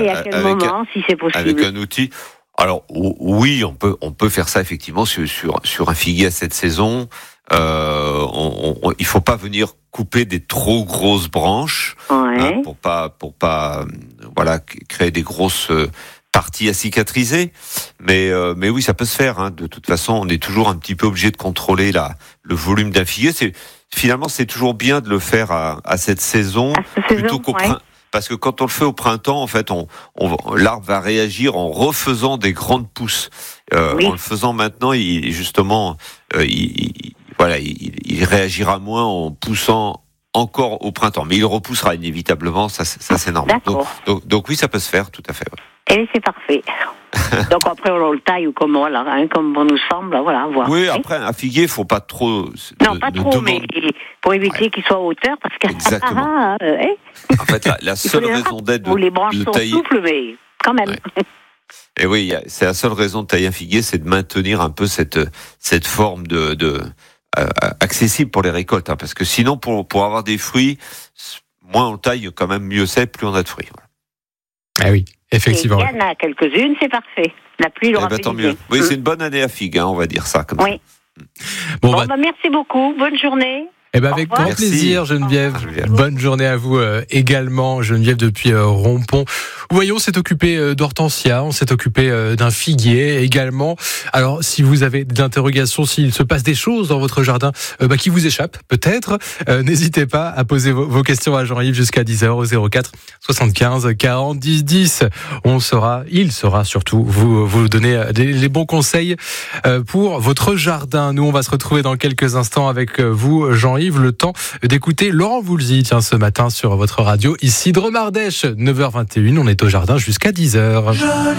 et à quel moment, si c'est possible. Avec un outil. Alors oui, on peut faire ça effectivement sur un figuier à cette saison. Il faut pas venir couper des trop grosses branches, Ouais. pour pas voilà, créer des grosses parties à cicatriser. Mais oui, ça peut se faire. Hein. De toute façon, on est toujours un petit peu obligé de contrôler le volume d'un figuier. Finalement, c'est toujours bien de le faire à cette saison, plutôt qu'au printemps. Parce que quand on le fait au printemps, en fait, l'arbre va réagir en refaisant des grandes pousses. Oui. En le faisant maintenant, il réagira moins en poussant encore au printemps. Mais il repoussera inévitablement, ça c'est normal. Donc oui, ça peut se faire, tout à fait. Ouais. Et c'est parfait. Donc après on le taille ou comment, alors, comme bon nous semble, voilà, voir. Oui, après un figuier, faut pas trop. Non, pas trop, mais pour éviter qu'il soit à hauteur, parce que. Exactement. En fait, la seule raison d'être où les branches de sont tailler. souples, mais quand même. Ouais. Et oui, c'est la seule raison de tailler un figuier, c'est de maintenir un peu cette forme accessible pour les récoltes, hein, parce que sinon, pour avoir des fruits, moins on taille, quand même mieux c'est, plus on a de fruits. Voilà. Ah oui, effectivement. Il y en a quelques-unes, c'est parfait. La pluie l'aura tant mieux. Oui, c'est une bonne année à figue, hein, on va dire ça comme ça. Bon, merci beaucoup. Bonne journée. Avec grand plaisir, Geneviève. Bonne journée à vous également, Geneviève, depuis Rompont. Voyons, on s'est occupé d'hortensia, on s'est occupé d'un figuier également. Alors, si vous avez des interrogations, s'il se passe des choses dans votre jardin qui vous échappent, peut-être, n'hésitez pas à poser vos questions à Jean-Yves jusqu'à 10h au 04 75 40 10 10. Il saura surtout vous donner les bons conseils pour votre jardin. Nous, on va se retrouver dans quelques instants avec vous, Jean-Yves. Le temps d'écouter Laurent Voulzy, ce matin sur votre radio. Ici Dromardèche, 9h21, on est au jardin jusqu'à 10h.